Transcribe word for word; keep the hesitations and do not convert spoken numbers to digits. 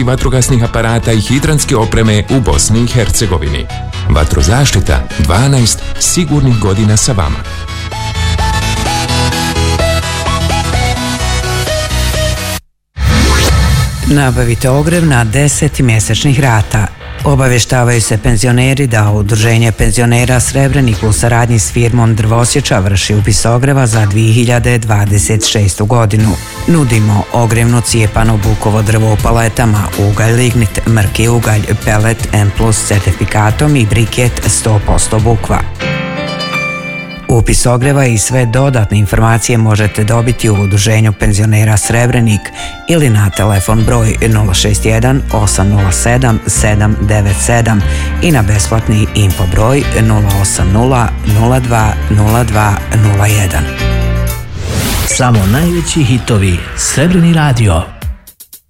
vatrogasnih aparata i hidrantske opreme u Bosni i Hercegovini. Vatrozaštita, dvanaest sigurnih godina sa vama. Nabavite ogrev na deset mjesečnih rata. Obavještavaju se penzioneri da Udruženje penzionera Srebrenik u saradnji s firmom Drvosječa vrši upis ogreva za dvije hiljade dvadeset šestu godinu. Nudimo ogrevno cijepano bukovo drvo u paletama, ugalj lignit, mrki ugalj, pelet M plus certifikatom i briket sto posto bukva. Upis ogreva i sve dodatne informacije možete dobiti u Udruženju penzionera Srebrenik ili na telefon broj nula šest jedan osam nula sedam sedam devet sedam i na besplatni info broj nula osam nula nula dva nula dva nula jedan. Samo najveći hitovi. Srebrni radio.